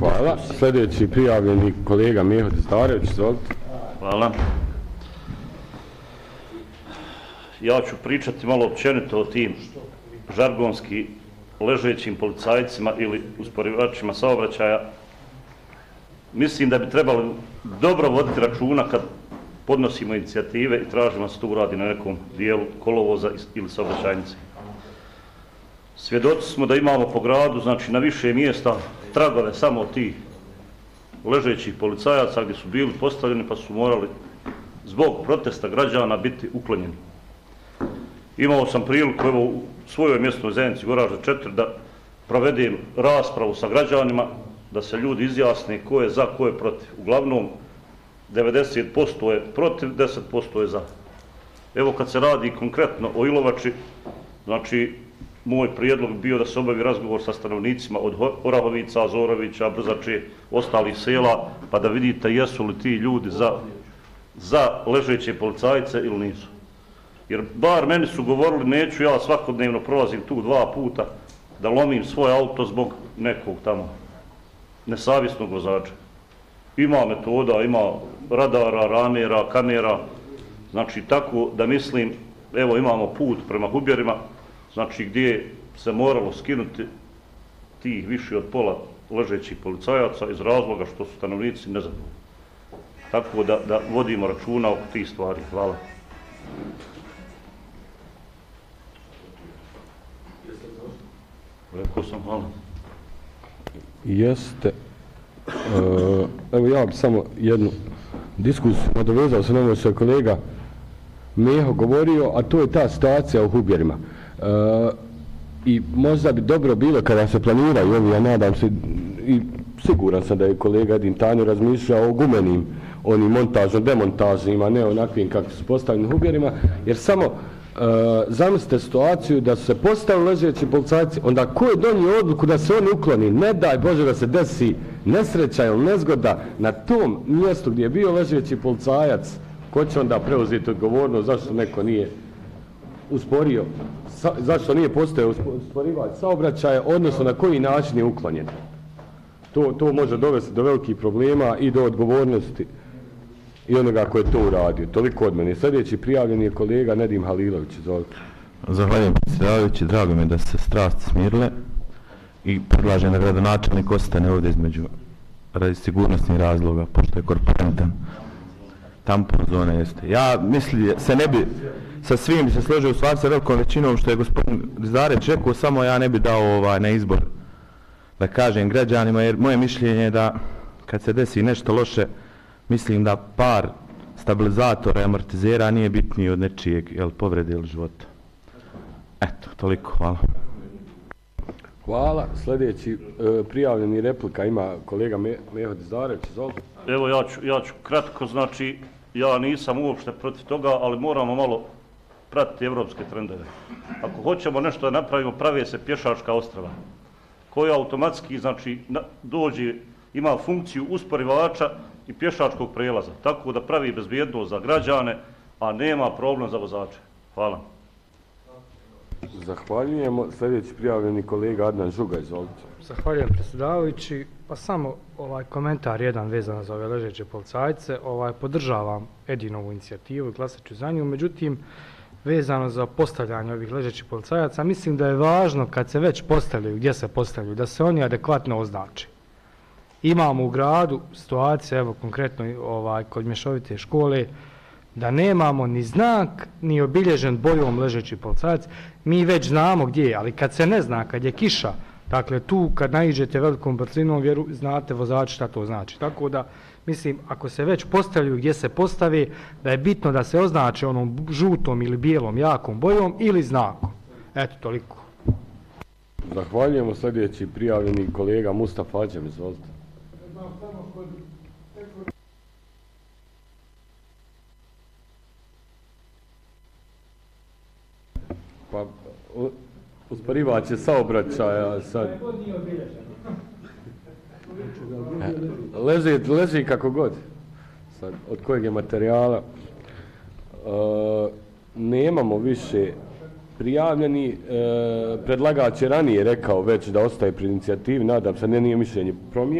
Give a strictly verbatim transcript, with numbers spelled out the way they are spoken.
Hvala. Sljedeći prijavljeni kolega Meho Dizdarević, izvolite. Hvala. Ja ću pričati malo općenito o tim žargonski ležećim policajcima ili usporivačima saobraćaja. Mislim da bi trebali dobro voditi računa kad podnosimo inicijative i tražimo se to uradi na nekom dijelu kolovoza ili saobraćajnice. Svjedoci smo da imamo po gradu, znači na više mjesta, tragove samo tih ležećih policajaca gdje su bili postavljeni pa su morali zbog protesta građana biti uklonjeni. Imao sam priliku evo, u svojoj mjesnoj zajednici Goražde četiri da provedem raspravu sa građanima, da se ljudi izjasne ko je za, ko je protiv. Uglavnom, devedeset posto je protiv, deset posto je za. Evo kad se radi konkretno o Ilovači, znači moj prijedlog bio da se obavi razgovor sa stanovnicima od Orahovica, Zorovića, Brzače, ostalih sela, pa da vidite jesu li ti ljudi za, za ležeće policajce ili nisu. Jer bar meni su govorili, neću ja svakodnevno prolazim tu dva puta da lomim svoj auto zbog nekog tamo nesavjesnog vozača. Ima metoda, ima radara, ramera, kamera, znači tako da mislim, evo imamo put prema Hubjerima, znači gdje se moralo skinuti tih više od pola ležećih policajaca iz razloga što su stanovnici nezadovoljni. Tako da, da vodimo računa oko tih stvari. Hvala. Rekao sam hvala. Jeste. Uh, evo ja bi samo jednu diskusiju nadovezao se na ono što je kolega Meho govorio, a to je ta situacija u Hubjerima. Uh, I možda bi dobro bilo kada se planiraju ovi, ja nadam se i siguran sam da je kolega Edin Tanju razmišljao o gumenim, onim montažno-demontažnima, ne onakvim kako su postavljeni u Hubjerima, jer samo Uh, zamislite situaciju da su se postavili ležeći policajci, onda ko je donio odluku da se oni ukloni? Ne daj Bože da se desi nesreća ili nezgoda na tom mjestu gdje je bio ležeći policajac, ko će onda preuzeti odgovornost zašto neko nije usporio, sa, zašto nije postojao usporivač saobraćaja, odnosno na koji način je uklonjen. To, to može dovesti do velikih problema i do odgovornosti i onoga ko je to uradio. Toliko od mene. Sljedeći prijavljeni je kolega Nedim Halilović. Izvolite. Zahvaljujem predsjedavajući. Drago mi je da se strasti smirile i predlažem da gradonačelnik ostane ovdje između radi sigurnosnih razloga, pošto je korporantan. Tampon zone jeste. Ja mislim, se ne bi sa svim se složio u stvari sa velikom većinom što je gospodin Dizdareć rekao, samo ja ne bi dao ovaj, na izbor da kažem građanima, jer moje mišljenje je da kad se desi nešto loše, mislim da par stabilizatora i amortizera nije bitniji od nečijeg jel, povrede ili života. Eto, toliko, hvala. Hvala. Sljedeći e, prijavljeni replika ima kolega Me, Meho Dizdarević. Izvolite. Evo ja ću, ja ću kratko, znači ja nisam uopšte protiv toga, ali moramo malo pratiti evropske trendove. Ako hoćemo nešto da napravimo, prave se pješačka ostrava, koja automatski znači, na, dođe, ima funkciju usporivača i pješačkog prelaza, tako da pravi bezbjednost za građane, a nema problem za vozače. Hvala. Zahvaljujemo. Sljedeći prijavljeni kolega Adnan Žuga, izvolite. Zahvaljujem predsjedavajući. Pa samo ovaj komentar jedan vezan za ove ležeće policajce. Ovaj, podržavam Edinovu inicijativu i glasat ću za nju. Međutim, vezano za postavljanje ovih ležećih policajaca, mislim da je važno kad se već postavljaju, gdje se postavljaju, da se oni adekvatno označe. Imamo u gradu situacije, evo konkretno ovaj, kod mješovite škole, da nemamo ni znak, ni obilježen bojom ležeći policajac. Mi već znamo gdje je, ali kad se ne zna, kad je kiša, dakle tu kad naiđete velikom brzinom, vjeru, znate vozači šta to znači. Tako da, mislim, ako se već postavljaju gdje se postave, da je bitno da se označe onom žutom ili bijelom jakom bojom ili znakom. Eto, toliko. Zahvaljujemo. Sljedeći prijavljeni kolega Mustafa Adžem, izvolite. Pa, usporivač je saobraćaja sad. Leži, leži kako god. Sad, od kojeg je materijala. E, nemamo više prijavljeni. E, predlagač je ranije rekao već da ostaje pri inicijativi. Nadam se, ne nije mišljenje promijenjeno.